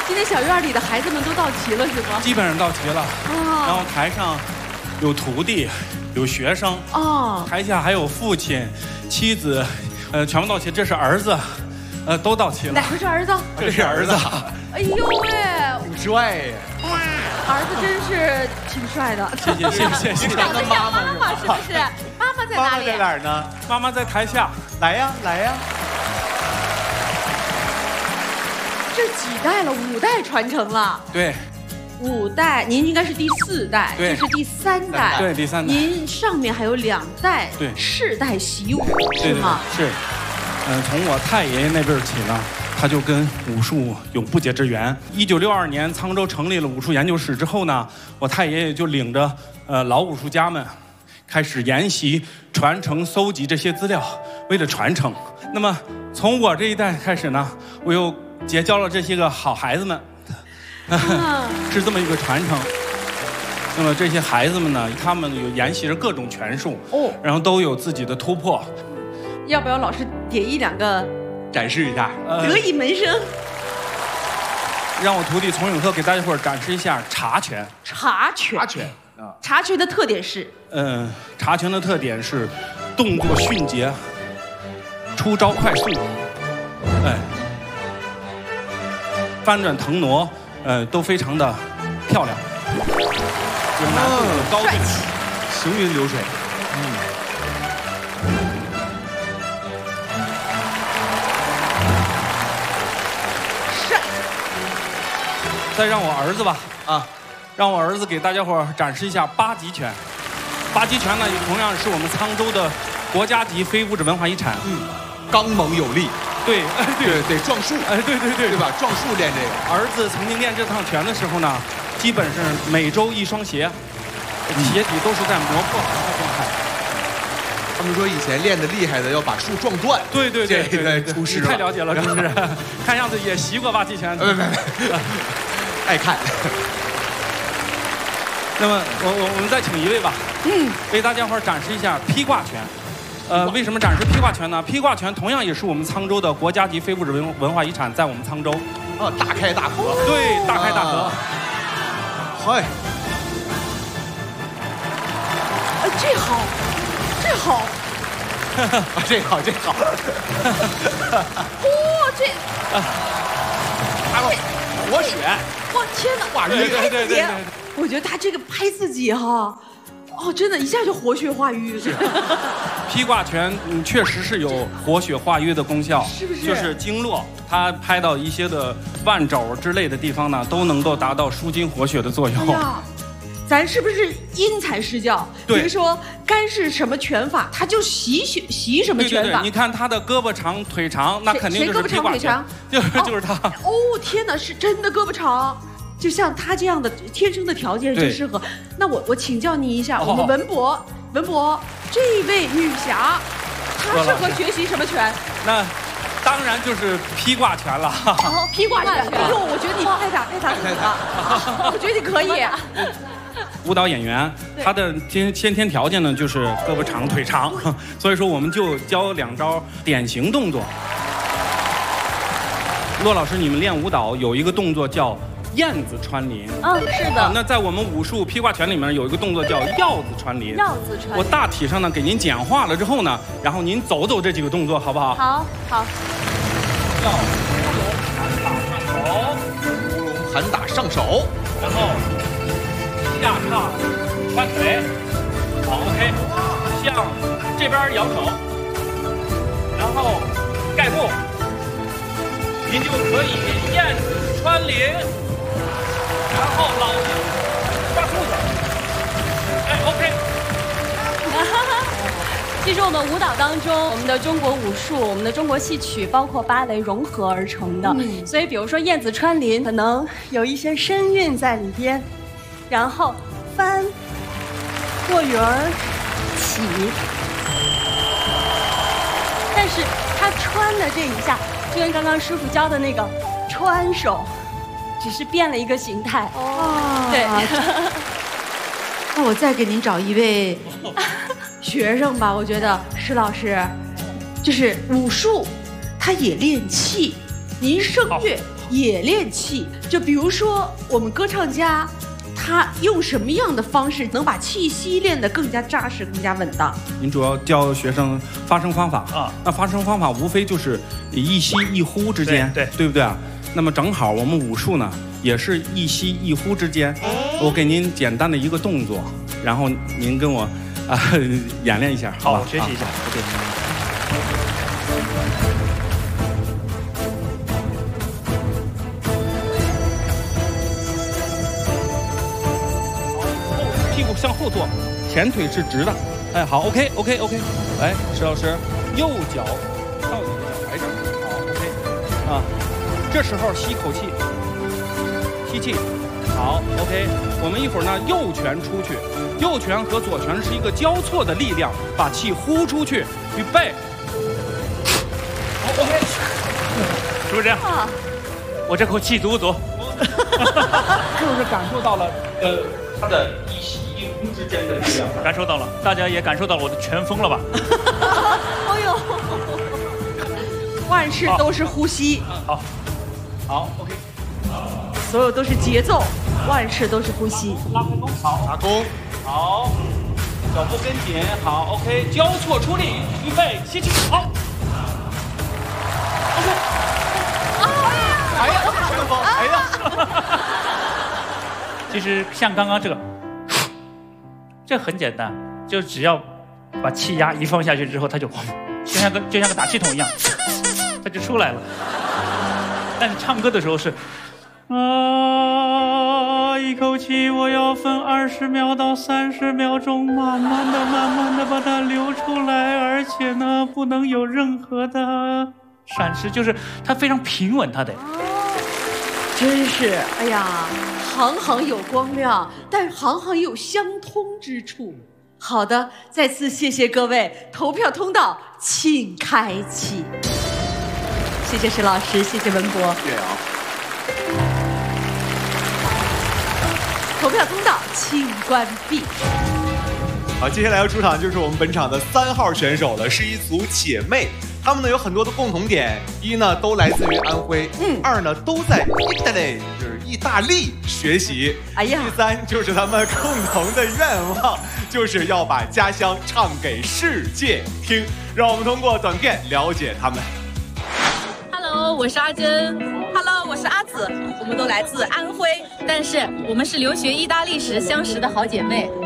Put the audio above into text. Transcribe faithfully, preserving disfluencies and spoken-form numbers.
今天小院里的孩子们都到齐了是吗？ 基本上到齐了。哦。然后台上有徒弟，有学生。哦。台下还有父亲、妻子，呃，全部到齐。这是儿子，呃，都到齐了。 哪个是儿子？ 这是儿子。 哎呦喂， 挺帅呀！ 儿子真是挺帅的。 谢谢谢谢谢谢。 长得像妈妈是不是？妈妈在哪里？ 妈妈在哪儿呢？ 妈妈在台下。 来呀来呀。 这几代了？五代传承了。 对。 五代，您应该是第四代，这是第三代。 对，第三代。 您上面还有两代， 对， 世代习武是吗？ 是。嗯，从我太爷爷那辈儿起呢。他就跟武术有不解之缘。一九六二年，沧州成立了武术研究室之后呢，我太爷爷就领着呃老武术家们，开始研习、传承、搜集这些资料，为了传承。那么从我这一代开始呢，我又结交了这些个好孩子们，啊、是这么一个传承。那么这些孩子们呢，他们有研习着各种拳术，哦，然后都有自己的突破。 要不要老师点一两个？ 展示一下， 得意门生。 让我徒弟丛永鹤给大家伙展示一下茶拳。 茶拳。 茶拳啊。茶拳的特点是？ 嗯，茶拳的特点是动作迅捷，出招快速，哎，翻转腾挪，呃，都非常的漂亮，有难度，有高度， 行云流水。嗯。 再让我儿子吧，啊，让我儿子给大家伙展示一下八极拳。八极拳呢，同样是我们沧州的国家级非物质文化遗产。 嗯，刚猛有力。 对，哎对， 得壮树。 哎，对对对， 对吧？壮树练这个。 儿子曾经练这趟拳的时候呢，基本是每周一双鞋，鞋底都是在磨破的状态。 他们说以前练得厉害的要把树撞断。 对对对， 这个出师你太了解了，主持人，看样子也习过八极拳。 没没没。爱看。 那么我我我们再请一位吧，嗯，为大家伙展示一下劈挂拳。呃，为什么展示劈挂拳呢？劈挂拳同样也是我们沧州的国家级非物质文文化遗产，在我们沧州。 哦，大开大合。 对，大开大合。 嗨。 哎，这好，这好。 啊，这好，这好。 哦，这。 啊，活血。 哇，天哪！ 化瘀， 拍自己，我觉得他这个拍自己哈，哦，真的，一下就活血化瘀。 劈挂拳，嗯，确实是有活血化瘀的功效， 是不是？ 就是经络，它拍到一些的腕肘之类的地方呢，都能够达到舒筋活血的作用。哎呀， 咱是不是因材施教？比如说该是什么拳法，他就习习习什么拳法。 对对对，你看他的胳膊长腿长，那肯定就是劈挂拳。就是就是他。 哦，天哪，是真的胳膊长。就像他这样的天生的条件真适合。那我我请教你一下，我们文博文博这位女侠，她适合学习什么拳？ 那当然就是劈挂拳了。 哦，劈挂拳。哎呦，我觉得你太打太打自己了。我觉得你可以。 舞蹈演员，他的先先天条件呢就是胳膊长腿长，所以说我们就教两招典型动作。骆老师，你们练舞蹈有一个动作叫燕子穿林。 嗯，是的。 那在我们武术劈挂拳里面有一个动作叫鹞子穿林。 鹞子穿林。 我大体上呢给您简化了之后呢，然后您走走这几个动作，好不好？ 好，好。 叫乌龙喊打上手，乌龙喊打上手，然后下叉穿腿，好 ，OK， 向这边摇手，然后盖步，您就可以燕子穿林。然后老鹰抓兔子，哎 ，OK。 其实我们舞蹈当中，我们的中国武术、我们的中国戏曲，包括芭蕾融合而成的。嗯、所以，比如说燕子穿林，可能有一些身韵在里边，然后翻、过圆儿、起。但是他穿的这一下，就跟刚刚师傅教的那个穿手。只是变了一个形态哦，对。 那我再给您找一位学生吧。我觉得施老师，就是武术，他也练气。您声乐也练气。就比如说我们歌唱家，他用什么样的方式能把气息练得更加扎实、更加稳当？ 您主要教学生发声方法啊，那发声方法无非就是一吸一呼之间， 对 对, 对不对啊？那么正好我们武术呢，也是一吸一呼之间。我给您简单的一个动作，然后您跟我啊、呃、演练一下，好吧？ 好，学习一下。OK。 屁股向后坐，前腿是直的。哎，好 ，OK OK OK。来，石老师，右脚到你的脚踝上，好 OK。啊，这时候吸口气，吸气，好 OK。我们一会儿呢，右拳出去，右拳和左拳是一个交错的力量，把气呼出去，预备。好 OK。 是不是这样？啊、我这口气足不足？ 是不是感受到了？呃，他的一吸一呼之间的力量， 感受到了，大家也感受到了我的拳风了吧？ 哎呦，万事都是呼吸。 好，好 ，OK。 所有都是节奏，万事都是呼吸。 拉开弓，好， 打弓， 好，脚步跟紧，好 ，OK， 交错出力，预备，吸气，好。OK。 哎呀，拳风，哎呀。 其实像刚刚这个，这很简单，就只要把气压一放下去之后，它就就像个就像个打气筒一样，它就出来了。但是唱歌的时候是，啊，一口气我要分二十秒到三十秒钟，慢慢的、慢慢的把它流出来，而且呢，不能有任何的闪失，就是它非常平稳，它得。 真是，哎呀，行行有光亮，但行行有相通之处。好的，再次谢谢各位，投票通道请开启。谢谢石老师，谢谢文博。 岳阳。 投票通道请关闭。 好，接下来要出场就是我们本场的三号选手了，是一组姐妹。她们呢有很多的共同点，一呢都来自于安徽，嗯，二呢都在意大利，就是意大利学习， 哎呀， 第三就是她们共同的愿望，就是要把家乡唱给世界听。让我们通过短片了解她们。 Hello， 我是阿珍。Hello， 我是阿紫。我们都来自安徽，但是我们是留学意大利时相识的好姐妹。